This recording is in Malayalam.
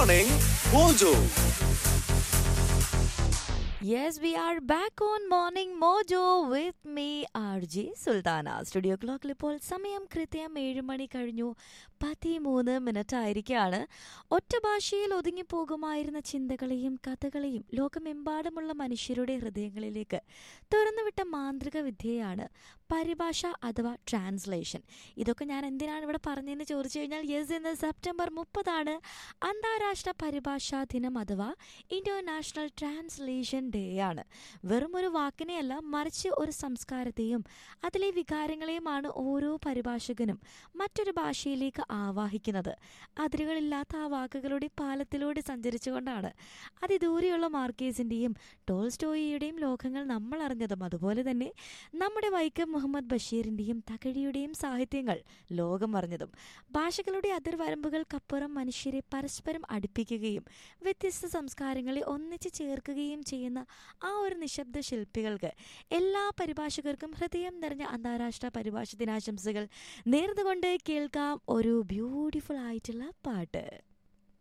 Morning Mojo. Yes, we are back on Morning Mojo with me, RJ Sultana. Studio ക്ലോക്കിൽ ഇപ്പോൾ സമയം കൃത്യം 7 മണി കഴിഞ്ഞു 13 ആയിരിക്കുകയാണ്. ഒറ്റ ഭാഷയിൽ ഒതുങ്ങിപ്പോകുമായിരുന്ന ചിന്തകളെയും കഥകളെയും ലോകമെമ്പാടുമുള്ള മനുഷ്യരുടെ ഹൃദയങ്ങളിലേക്ക് തുറന്നുവിട്ട മാന്ത്രിക വിദ്യയാണ് പരിഭാഷ അഥവാ ട്രാൻസ്ലേഷൻ. ഇതൊക്കെ ഞാൻ എന്തിനാണ് ഇവിടെ പറഞ്ഞതെന്ന് ചോദിച്ചു കഴിഞ്ഞാൽ, യെസ്, ഇന്ന് സെപ്റ്റംബർ 30 അന്താരാഷ്ട്ര പരിഭാഷാ ദിനം അഥവാ ഇന്റർനാഷണൽ ട്രാൻസ്ലേഷൻ ഡേ ആണ്. വെറും ഒരു വാക്കിനെയല്ല, മറിച്ച് ഒരു സംസ്കാരത്തെയും അതിലെ വികാരങ്ങളെയുമാണ് ഓരോ പരിഭാഷകനും മറ്റൊരു ഭാഷയിലേക്ക് ആവാഹിക്കുന്നത്. അതിരുകളില്ലാത്ത ആ വാക്കുകളുടെ പാലത്തിലൂടെ സഞ്ചരിച്ചുകൊണ്ടാണ് അതിദൂരെയുള്ള മാർക്കേസിൻ്റെയും ടോൾസ്റ്റോയിയുടെയും ലോകങ്ങൾ നമ്മൾ അറിഞ്ഞതും, അതുപോലെ തന്നെ നമ്മുടെ വൈക്കം മുഹമ്മദ് ബഷീറിൻ്റെയും തകഴിയുടെയും സാഹിത്യങ്ങൾ ലോകം അറിഞ്ഞതും. ഭാഷകളുടെ അതിർവരമ്പുകൾക്കപ്പുറം മനുഷ്യരെ പരസ്പരം അടുപ്പിക്കുകയും വ്യത്യസ്ത സംസ്കാരങ്ങളെ ഒന്നിച്ച് ചേർക്കുകയും ചെയ്യുന്ന ആ ഒരു നിശബ്ദ ശില്പികൾക്ക് എല്ലാ പരിഭാഷകർക്കും ഹൃദയം നിറഞ്ഞ അന്താരാഷ്ട്ര പരിഭാഷ ദിനാശംസകൾ നേർന്നുകൊണ്ട് കേൾക്കാം ഒരു ബ്യൂട്ടിഫുൾ ആയിട്ടുള്ള പാട്ട്.